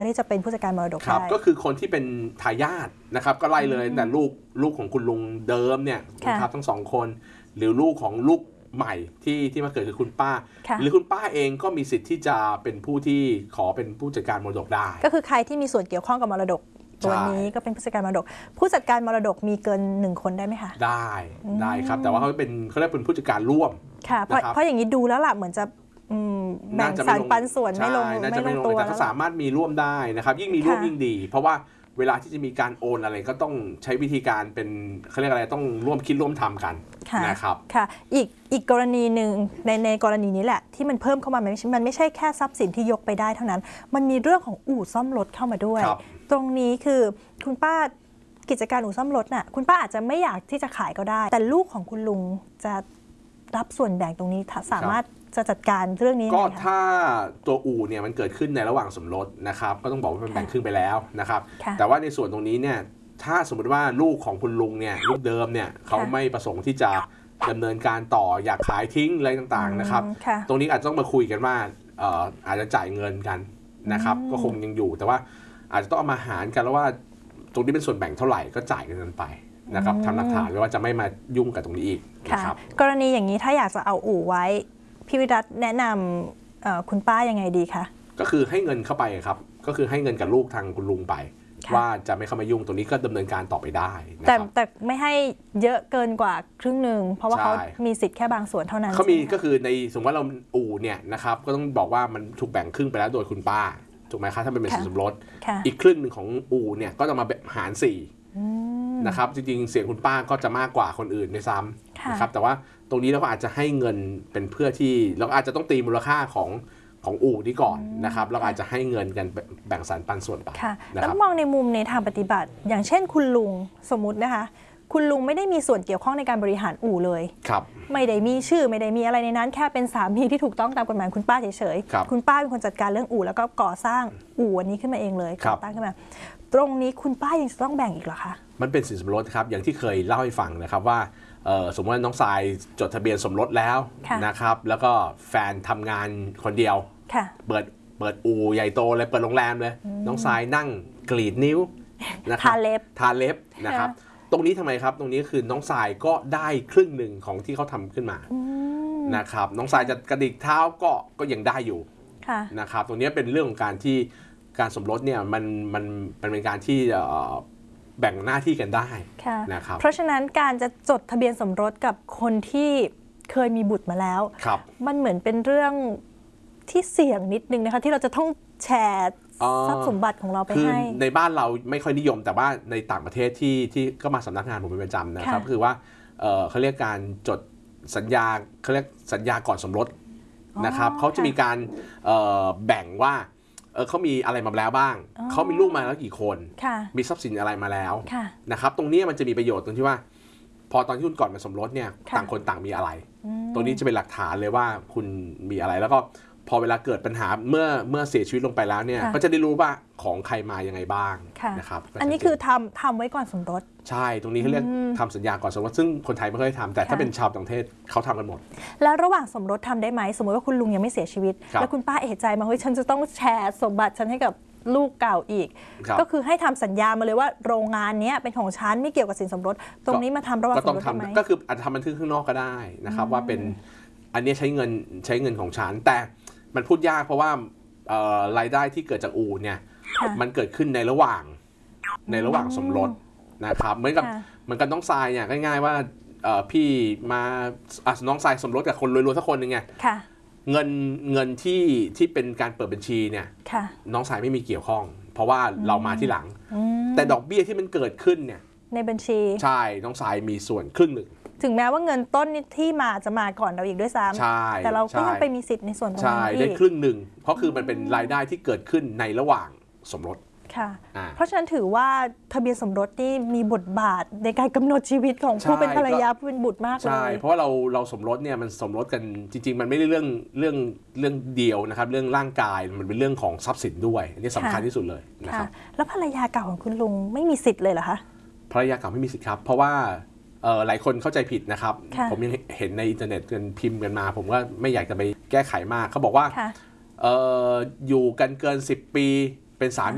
ที่จะเป็นผู้จัดการมรดกได้ก็คือคนที่เป็นทายาทนะครับก็ไล่เลยแต่ลูกของคุณลุงเดิมเนี่ยนะครับทั้ง2คนหรือลูกของลูกใหม่ที่มาเกิดคือคุณป้าหรือคุณป้าเองก็มีสิทธิ์ที่จะเป็นผู้ที่ขอเป็นผู้จัดการมรดกได้ก็คือใครที่มีส่วนเกี่ยวข้องกับมรดกตัวนี้ก็เป็นผู้จัดการมรดกผู้จัดการมรดกมีเกิน1คนได้ไหมคะได้ครับแต่ว่าเขาเรียกเป็นผู้จัดการร่วมค่ะเพราะอย่างนี้ดูแล้วล่ะเหมือนจะแบ่งสรรปันส่วนไม่ลงตัวแต่เขาสามารถมีร่วมได้นะครับยิ่งมีร่วมยิ่งดีเพราะว่าเวลาที่จะมีการโอนอะไรก็ต้องใช้วิธีการเป็นเขาเรียกอะไรต้องร่วมคิดร่วมทำกันนะครับค่ะอีกกรณีหนึ่งในกรณีนี้แหละที่มันเพิ่มเข้ามามันไม่ใช่แค่ทรัพย์สินที่ยกไปได้เท่านั้นมันมีเรื่องของอู่ซ่อมรถเข้ามาด้วยตรงนี้คือคุณป้ากิจการอู่ซ่อมรถน่ะคุณป้าอาจจะไม่อยากที่จะขายก็ได้แต่ลูกของคุณลุงจะรับส่วนแบ่งตรงนี้สามารถจะจัดการเรื่องนี้ก็ถ้าตัวอู่เนี่ยมันเกิดขึ้นในระหว่างสมรสนะครับก็ต้องบอกว่ามันแบ่งครึ่งไปแล้วนะครับแต่ว่าในส่วนตรงนี้เนี่ยถ้าสมมติว่าลูกของคุณลุงเนี่ยลูกเดิมเนี่ยเขาไม่ประสงค์ที่จะดำเนินการต่ออยากขายทิ้งอะไรต่างๆนะครับตรงนี้อาจจะต้องมาคุยกันว่าอาจจะจ่ายเงินกันนะครับก็คงยังอยู่แต่ว่าอาจจะต้องเอามาหารกันแล้วว่าตรงนี้เป็นส่วนแบ่งเท่าไหร่ก็จ่ายกันไปนะครับทำหลักฐานไว้ว่าจะไม่มายุ่งกับตรงนี้อีกนะครับกรณีอย่างนี้ถ้าอยากจะเอาอู่ไว้พี่วิรัตแนะนำคุณป้ายังไงดีคะก็คือให้เงินเข้าไปครับก็คือให้เงินกับลูกทางคุณลุงไปว่าจะไม่เข้ามายุ่งตรงนี้ก็ดำเนินการต่อไปได้แต่ไม่ให้เยอะเกินกว่าครึ่งหนึ่งเพราะว่าเขามีสิทธิ์แค่บางส่วนเท่านั้นเขามีก็คือในสมมติว่าเราอู่เนี่ยนะครับก็ต้องบอกว่ามันถูกแบ่งครึ่งไปแล้วโดยคุณป้าถูกไหมครับถ้าเป็นสินสมรสอีกครึ่งหนึ่งของอู่เนี่ยก็จะมาหาร4นะครับจริงๆเสียงคุณป้าก็จะมากกว่าคนอื่นในซ้ำนะครับแต่ว่าตรงนี้เราก็อาจจะให้เงินเป็นเพื่อที่เราอาจจะต้องตีมูลค่าของอู่นี้ก่อนนะครับเราอาจจะให้เงินกันแบ่งสรรปันส่วนไปแล้วมองในมุมในทางปฏิบัติอย่างเช่นคุณลุงสมมุตินะคะคุณลุงไม่ได้มีส่วนเกี่ยวข้องในการบริหารอู่เลยไม่ได้มีชื่อไม่ได้มีอะไรในนั้นแค่เป็นสามีที่ถูกต้องตามกฎหมายคุณป้าเฉยๆคุณป้าเป็นคนจัดการเรื่องอู่แล้วก็ก่อสร้างอู่อันนี้ขึ้นมาเองเลยก่อตั้งขึ้นมาตรงนี้คุณป้ายังจะต้องแบ่งอีกเหรอคะมันเป็นสินสมรสครับอย่างที่เคยเล่าให้ฟังนะครับว่าสมมติว่าน้องทรายจดทะเบียนสมรสแล้วนะครับแล้วก็แฟนทำงานคนเดียวเปิดอู่ใหญ่โตเลยเปิดโรงแรมเลยน้องทรายนั่งกรีดนิ้วนะครับทาเล็บนะครับตรงนี้ทำไมครับตรงนี้คือน้องทรายก็ได้ครึ่งหนึ่งของที่เขาทำขึ้นมานะครับน้องทรายจะกระดิกเท้าก็ยังได้อยู่นะครับตรงนี้เป็นเรื่องของการที่การสมรสเนี่ยมันเป็นการที่แบ่งหน้าที่กันได้นะครับเพราะฉะนั้นการจะจดทะเบียนสมรสกับคนที่เคยมีบุตรมาแล้วมันเหมือนเป็นเรื่องที่เสี่ยงนิดนึงนะคะที่เราจะต้องแชร์ทรัพย์สมบัติของเราไปให้ในบ้านเราไม่ค่อยนิยมแต่ว่าในต่างประเทศที่ก็มาสำนักงานผมเป็นประจำนะครับคือว่าเขาเรียกการจดสัญญาเขาเรียกสัญญาก่อนสมรสนะครับเขาจะมีการแบ่งว่าเขามีอะไรมาแล้วบ้างเขามีลูกมาแล้วกี่คนมีทรัพย์สินอะไรมาแล้วนะครับตรงนี้มันจะมีประโยชน์ตรงที่ว่าพอตอนที่คุณก่อนมาสมรสเนี่ยต่างคนต่างมีอะไรตรงนี้จะเป็นหลักฐานเลยว่าคุณมีอะไรแล้วก็พอเวลาเกิดปัญหาเมื่อเสียชีวิตลงไปแล้วเนี่ยก็จะได้รู้ว่าของใครมายังไงบ้างนะครับอันนี้คือทำไว้ก่อนสมรสใช่ตรงนี้เขาเรียกทำสัญญาก่อนสมรสซึ่งคนไทยไม่ค่อยทำแต่ถ้าเป็นชาวต่างประเทศเขาทำกันหมดแล้วระหว่างสมรสทำได้ไหมสมมติว่าคุณลุงยังไม่เสียชีวิตแล้วคุณป้าเอะใจมาเฮ้ยฉันจะต้องแชร์สมบัติฉันให้กับลูกเก่าอีกก็คือให้ทำสัญญามาเลยว่าโรงงานนี้เป็นของฉันไม่เกี่ยวกับสินสมรสตรงนี้มาทำระหว่างสมรสได้ไหมก็คืออาจจะทำบันทึกข้างนอกก็ได้นะครับว่าเป็นอันนี้ใช้เงินของฉันแต่มันพูดยากเพราะว่ารายได้ที่เกิดจากอู่เนี่ยมันเกิดขึ้นในระหว่างสมรสนะครับเหมือนกับน้องทรายเนี่ยง่ายๆว่าพี่มาน้องทรายสมรสกับคนรวยๆสักคนหนึ่งไงเงินที่เป็นการเปิดบัญชีเนี่ยน้องทรายไม่มีเกี่ยวข้องเพราะว่าเรามาที่หลังแต่ดอกเบี้ยที่มันเกิดขึ้นเนี่ยในบัญชีใช่น้องทรายมีส่วนครึ่งหนึ่งถึงแม้ว่าเงินต้นที่มาจะมาก่อนเราอีกด้วยซ้ำแต่เราก็ยังไปมีสิทธิ์ในส่วนตรงนี้ได้ครึ่งหนึ่งเพราะคือมันเป็นรายได้ที่เกิดขึ้นในระหว่างสมรสค่ะเพราะฉะนั้นถือว่าทะเบียนสมรสนี่มีบทบาทในการกำหนดชีวิตของผู้เป็นภรรยาผู้เป็นบุตรมากเลยใช่เพราะว่าเราสมรสเนี่ยมันสมรสกันจริงๆมันไม่ได้เรื่องเดียวนะครับเรื่องร่างกายมันเป็นเรื่องของทรัพย์สินด้วยอันนี้สำคัญที่สุดเลยนะครับแล้วภรรยาเก่าของคุณลุงไม่มีสิทธิ์เลยเหรอคะภรรยาเก่าไม่มีสิทธิ์ครับเพราะว่าหลายคนเข้าใจผิดนะครับผมยังเห็นในอินเทอร์เน็ตกันพิมพ์กันมาผมก็ไม่อยากจะไปแก้ไขมากเขาบอกว่าอยู่กันเกิน10 ปีเป็นสามี